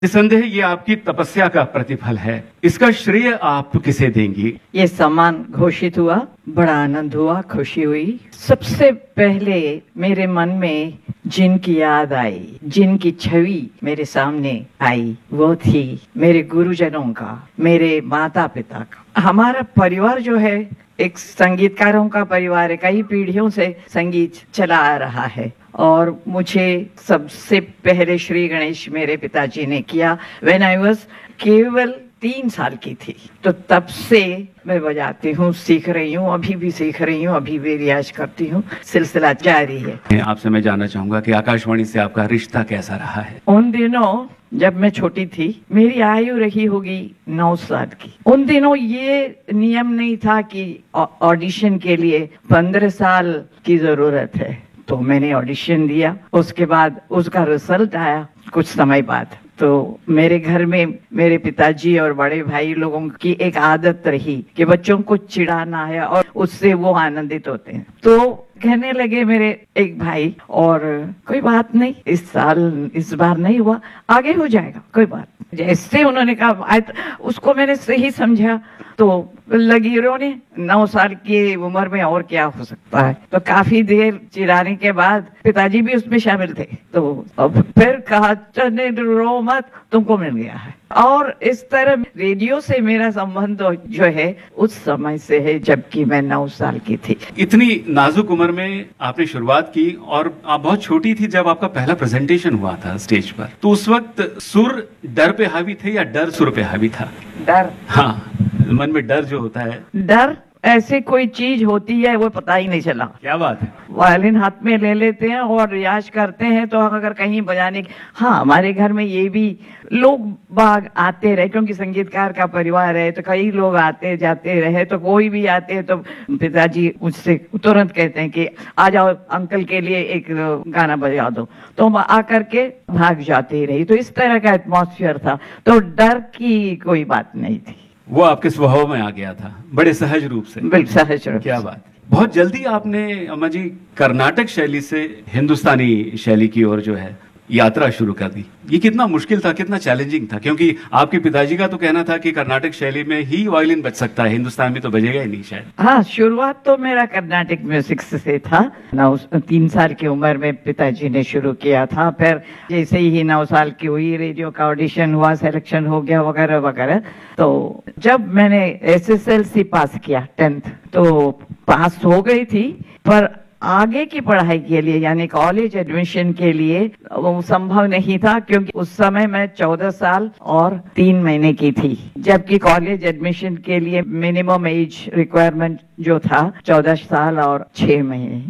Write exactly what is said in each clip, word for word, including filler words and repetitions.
निसंदेह ये आपकी तपस्या का प्रतिफल है। इसका श्रेय आप किसे देंगी? ये सम्मान घोषित हुआ, बड़ा आनंद हुआ, खुशी हुई। सबसे पहले मेरे मन में जिनकी याद आई, जिनकी छवि मेरे सामने आई, वो थी मेरे गुरुजनों का, मेरे माता पिता का। हमारा परिवार जो है एक संगीतकारों का परिवार है, कई पीढ़ियों से संगीत चला आ रहा है। और मुझे सबसे पहले श्री गणेश मेरे पिताजी ने किया व्हेन आई वाज केवल तीन साल की थी। तो तब से मैं बजाती हूँ, सीख रही हूँ, अभी भी सीख रही हूँ, अभी भी रियाज करती हूँ, सिलसिला जारी है। आपसे मैं जानना चाहूंगा कि आकाशवाणी से आपका रिश्ता कैसा रहा है? उन दिनों जब मैं छोटी थी, मेरी आयु रही होगी नौ साल की। उन दिनों ये नियम नहीं था कि ऑडिशन के लिए पंद्रह साल की जरूरत है। तो मैंने ऑडिशन दिया, उसके बाद उसका रिजल्ट आया कुछ समय बाद। तो मेरे घर में मेरे पिताजी और बड़े भाई लोगों की एक आदत रही कि बच्चों को चिढ़ाना है और उससे वो आनंदित होते हैं। तो कहने लगे मेरे एक भाई, और कोई बात नहीं, इस साल इस बार नहीं हुआ, आगे हो जाएगा, कोई बात। जैसे उन्होंने कहा उसको मैंने सही समझा, तो लगी रोने। नौ साल की उम्र में और क्या हो सकता है। तो काफी देर चिढ़ाने के बाद पिताजी भी उसमें शामिल थे। तो अब फिर कहा चने रो मत, तुमको मिल गया है। और इस तरह रेडियो से मेरा संबंध जो है उस समय से है जबकि मैं नौ साल की थी। इतनी नाजुक उम्र में आपने शुरुआत की और आप बहुत छोटी थी जब आपका पहला प्रेजेंटेशन हुआ था स्टेज पर। तो उस वक्त सुर डर पे हावी थे या डर सुर पे हावी था? डर। हाँ, मन में डर जो होता है, डर ऐसे कोई चीज होती है वो पता ही नहीं चला। क्या बात है। वायलिन हाथ में ले लेते हैं और रियाज करते हैं, तो अगर कहीं बजाने, हाँ हमारे घर में ये भी लोग बाग आते रहे, क्योंकि संगीतकार का परिवार है तो कई लोग आते जाते रहे। तो कोई भी आते हैं तो पिताजी मुझसे तुरंत कहते हैं कि आ जाओ अंकल के लिए एक गाना बजा दो, तो हम आकर के भाग जाते रही। तो इस तरह का एटमॉस्फेयर था, तो डर की कोई बात नहीं थी। वो आपके स्वभाव में आ गया था बड़े सहज रूप से। बिल्कुल सहज रूप। क्या बात। बहुत जल्दी आपने अम्मा जी कर्नाटक शैली से हिंदुस्तानी शैली की ओर जो है यात्रा शुरू कर दी। ये कितना मुश्किल था, कितना चैलेंजिंग था? क्योंकि आपके पिताजी का तो कहना था कि कर्नाटक शैली में ही वायलिन बज सकता है, हिंदुस्तान में तो बजेगा ही नहीं शायद। हाँ, शुरुआत तो मेरा कर्नाटक म्यूजिक से था। नौ तीन साल की उम्र में पिताजी ने शुरू किया था। फिर जैसे ही नौ साल की हुई, रेडियो का ऑडिशन हुआ, सिलेक्शन हो गया वगैरह वगैरह। तो जब मैंने एस एस एल सी पास किया, टेंथ, तो पास हो गई थी, पर आगे की पढ़ाई के लिए यानी कॉलेज एडमिशन के लिए वो संभव नहीं था, क्योंकि उस समय मैं चौदह साल और तीन महीने की थी, जबकि कॉलेज एडमिशन के लिए मिनिमम एज रिक्वायरमेंट जो था चौदह साल और छह महीने।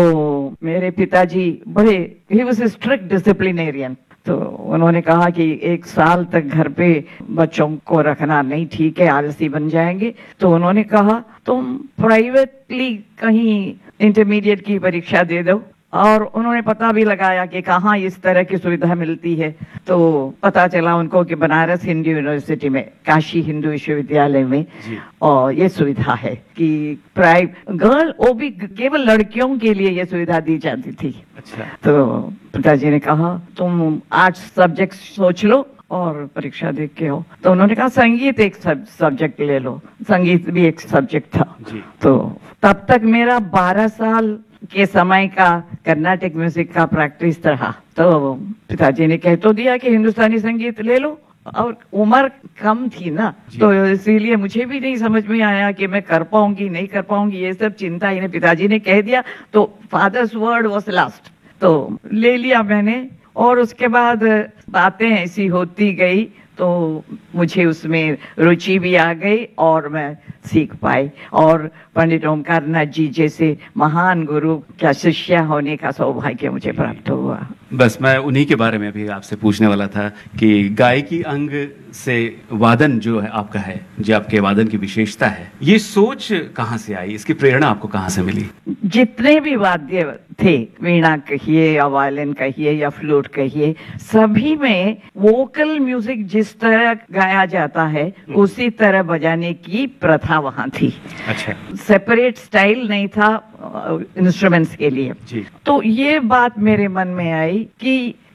तो मेरे पिताजी बड़े, he was a strict disciplinarian. तो उन्होंने कहा कि एक साल तक घर पे बच्चों को रखना नहीं ठीक है, आलसी बन जाएंगे। तो उन्होंने कहा तुम प्राइवेटली कहीं इंटरमीडिएट की परीक्षा दे दो। और उन्होंने पता भी लगाया कि कहाँ इस तरह की सुविधा मिलती है। तो पता चला उनको कि बनारस हिंदू यूनिवर्सिटी में, काशी हिंदू विश्वविद्यालय में और ये सुविधा है कि प्राइवेट गर्ल, वो भी केवल लड़कियों के लिए ये सुविधा दी जाती थी। अच्छा। तो पिताजी ने कहा तुम आर्ट्स सब्जेक्ट सोच लो और परीक्षा दे के हो। तो उन्होंने कहा संगीत एक सब्जेक्ट ले लो। संगीत भी एक सब्जेक्ट था जी। तो तब तक मेरा बारह साल के समय का कर्नाटक म्यूजिक का प्रैक्टिस रहा। तो पिताजी ने कह तो दिया कि हिंदुस्तानी संगीत ले लो, और उम्र कम थी ना, तो इसीलिए मुझे भी नहीं समझ में आया कि मैं कर पाऊंगी नहीं कर पाऊंगी, ये सब चिंता इन्हें पिताजी ने कह दिया। तो फादर्स वर्ड वाज लास्ट, तो ले लिया मैंने। और उसके बाद बातें ऐसी होती गई तो मुझे उसमें रुचि भी आ गई और मैं सीख पाई। और पंडित ओमकार नाथ जी जैसे महान गुरु का शिष्य होने का सौभाग्य मुझे प्राप्त हुआ। बस मैं उन्हीं के बारे में भी आपसे पूछने वाला था कि गायकी अंग से वादन जो है आपका है, जो आपके वादन की विशेषता है, ये सोच कहाँ से आई, इसकी प्रेरणा आपको कहाँ से मिली? जितने भी वाद्य थे, वीणा कहिए या वायलिन कहिए या फ्लूट कहिए, सभी में वोकल म्यूजिक जिस तरह गाया जाता है उसी तरह बजाने की प्रथा वहाँ थी। अच्छा। सेपरेट स्टाइल नहीं था इंस्ट्रूमेंट्स के लिए जी। तो ये बात मेरे मन में आई कि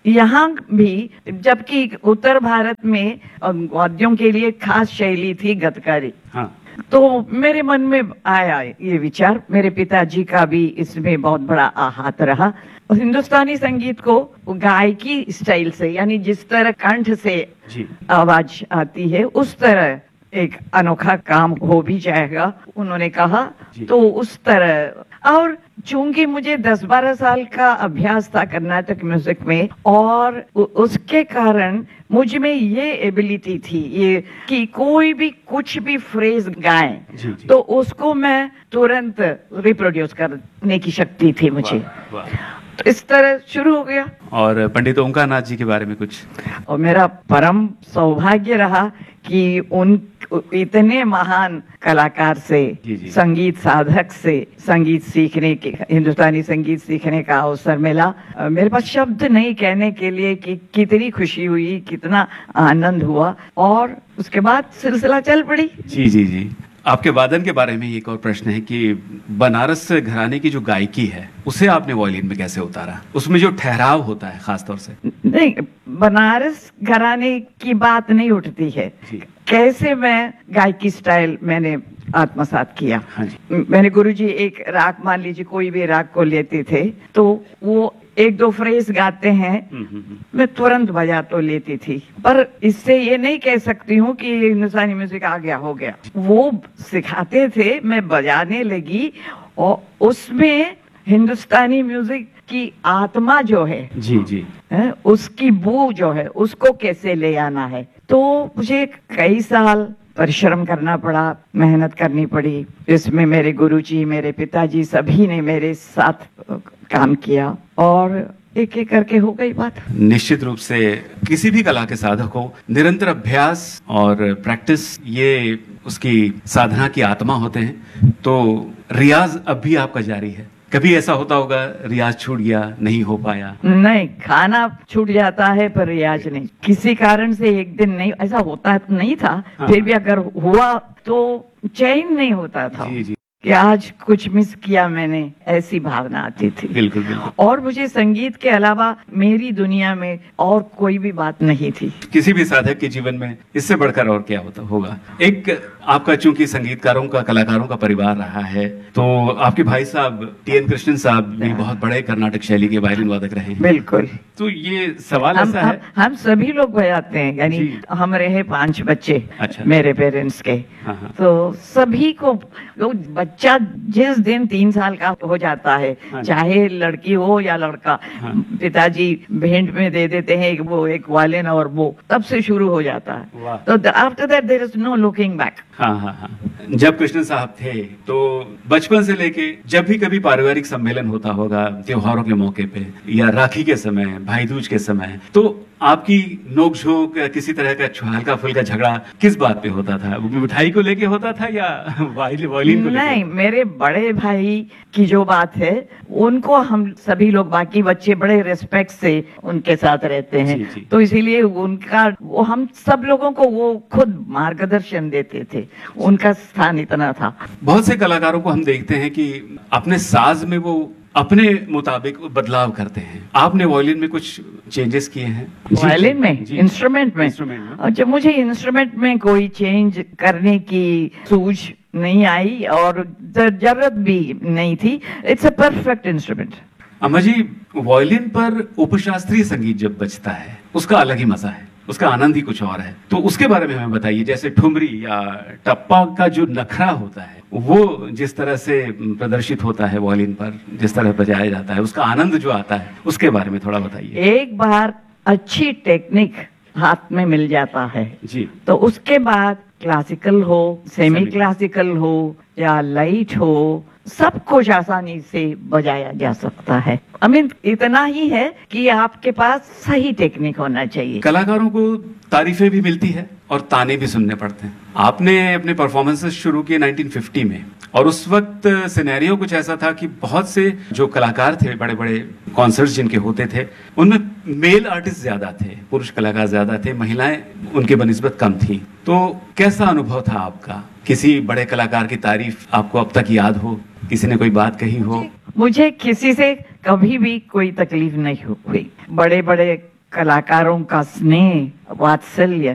यहाँ भी, जबकि उत्तर भारत में अ, वाद्यों के लिए खास शैली थी गतकारी। हाँ। तो मेरे मन में आया ये विचार, मेरे पिताजी का भी इसमें बहुत बड़ा हाथ रहा। हिंदुस्तानी संगीत को गायकी स्टाइल से, यानी जिस तरह कंठ से जी। आवाज आती है उस तरह एक अनोखा काम हो भी जाएगा, उन्होंने कहा। तो उस तरह, और चूंकि मुझे दस बारह साल का अभ्यास था कर्नाटक म्यूजिक में, और उ- उसके कारण मुझ में ये एबिलिटी थी ये कि कोई भी कुछ भी फ्रेज गाए जी, जी। तो उसको मैं तुरंत रिप्रोड्यूस करने की शक्ति थी मुझे। वाह, वाह। तो इस तरह शुरू हो गया। और पंडित ओंकार नाथ जी के बारे में कुछ? और मेरा परम सौभाग्य रहा कि उन इतने महान कलाकार से, जी, जी। संगीत साधक से संगीत सीखने के, हिंदुस्तानी संगीत सीखने का अवसर मिला। अ, मेरे पास शब्द नहीं कहने के लिए कि कितनी खुशी हुई, कितना आनंद हुआ, और उसके बाद सिलसिला चल पड़ी। जी जी जी। आपके वादन के बारे में एक और प्रश्न है कि बनारस घराने की जो गायकी है उसे आपने वॉयलिन में कैसे उतारा? उसमें जो ठहराव होता है खासतौर से। नहीं, बनारस घराने की बात नहीं उठती है। जी। कैसे मैं गायकी स्टाइल मैंने आत्मसात किया। हाँ जी। मैंने गुरुजी एक राग, मान लीजिए कोई भी राग को लेते थे, तो वो एक दो फ्रेज गाते हैं, हम्म, हम्म, हम्म। मैं तुरंत बजा तो लेती थी, पर इससे ये नहीं कह सकती हूँ कि हिंदुस्तानी म्यूजिक आ गया हो गया। वो सिखाते थे, मैं बजाने लगी, और उसमें हिंदुस्तानी म्यूजिक की आत्मा जो है, जी जी। है, उसकी बू जो है, उसको कैसे ले आना है। तो मुझे कई साल परिश्रम करना पड़ा, मेहनत करनी पड़ी। इसमें मेरे गुरुजी, मेरे पिताजी सभी ने मेरे साथ काम किया, और एक एक करके हो गई बात। निश्चित रूप से किसी भी कला के साधक को निरंतर अभ्यास और प्रैक्टिस ये उसकी साधना की आत्मा होते हैं। तो रियाज अब भी आपका जारी है? कभी ऐसा होता होगा रियाज छूट गया, नहीं हो पाया? नहीं, खाना छूट जाता है पर रियाज नहीं। किसी कारण से एक दिन नहीं, ऐसा होता नहीं था। हाँ। फिर भी अगर हुआ तो चैन नहीं होता था जी जी। कि आज कुछ मिस किया मैंने, ऐसी भावना आती थी। बिल्कुल बिल्कुल। और मुझे संगीत के अलावा मेरी दुनिया में और कोई भी बात नहीं थी। किसी भी साधक के जीवन में इससे बढ़कर और क्या होता होगा। एक आपका चूंकि संगीतकारों का, कलाकारों का परिवार रहा है, तो आपके भाई साहब टी एन कृष्णन साहब भी बहुत बड़े कर्नाटक शैली के वायलिन वादक रहे हैं। बिल्कुल। तो ये सवाल हम ऐसा हम, है। हम सभी लोग बजाते हैं, यानी जी। हम रहे पांच बच्चे। अच्छा। मेरे पेरेंट्स के। हाँ, हाँ। तो सभी को, वो बच्चा जिस दिन तीन साल का हो जाता है, हाँ। चाहे लड़की हो या लड़का, हाँ। पिताजी भेंट में दे देते हैं एक वो एक वायलिन, और वो तब से शुरू हो जाता है। वाह। तो after that there is no looking back. हाँ हाँ हाँ। जब कृष्ण साहब थे तो बचपन से लेके जब भी कभी पारिवारिक सम्मेलन होता होगा, त्योहारों के मौके पे या राखी के समय, भाई दूज के समय, तो आपकी नोक-झोंक या किसी तरह का हल्का फुल्का झगड़ा किस बात पे होता था? वो मिठाई को लेके होता था या वायलिन वायलिन को लेके? नहीं, मेरे बड़े भाई की जो बात है, उनको हम सभी लोग, बाकी बच्चे बड़े रिस्पेक्ट से उनके साथ रहते हैं। जी, जी। तो इसीलिए उनका, वो हम सब लोगों को वो खुद मार्गदर्शन देते थे, उनका स्थान इतना था। बहुत से कलाकारों को हम देखते हैं कि अपने साज में वो अपने मुताबिक बदलाव करते हैं। आपने वायलिन में कुछ चेंजेस किए हैं? वायलिन में, जी। इंस्ट्रूमेंट में, इंस्ट्रूमेंट में। और जब मुझे इंस्ट्रूमेंट में कोई चेंज करने की सूझ नहीं आई, और जरूरत भी नहीं थी। It's a perfect instrument. अम्मा जी, वायलिन पर उपशास्त्रीय संगीत जब बजता है उसका अलग ही मजा है, उसका आनंद ही कुछ और है। तो उसके बारे में हमें बताइए। जैसे ठुमरी या टप्पा का जो नखरा होता है, वो जिस तरह से प्रदर्शित होता है वायलिन पर, जिस तरह बजाया जाता है, उसका आनंद जो आता है, उसके बारे में थोड़ा बताइए। एक बार अच्छी टेक्निक हाथ में मिल जाता है जी। तो उसके बाद क्लासिकल हो, सेमी Semi- क्लासिकल हो या लाइट हो, सब कुछ आसानी से बजाया जा सकता है। आई मीन इतना ही है कि आपके पास सही टेक्निक होना चाहिए। कलाकारों को तारीफें भी मिलती है और ताने भी सुनने पड़ते हैं। आपने अपने परफॉर्मेंसेस शुरू किए नाइनटीन फिफ्टी में, और उस वक्त सिनेरियो कुछ ऐसा था कि बहुत से जो कलाकार थे, बड़े बड़े कॉन्सर्ट्स जिनके होते थे, उनमें मेल आर्टिस्ट ज्यादा थे, पुरुष कलाकार ज्यादा थे, महिलाएं उनके बनिस्बत कम थी। तो कैसा अनुभव था आपका? किसी बड़े कलाकार की तारीफ आपको अब तक याद हो? किसी ने कोई बात कही हो? मुझे किसी से कभी भी कोई तकलीफ नहीं हुई। बड़े बड़े कलाकारों का स्नेह वात्सल्य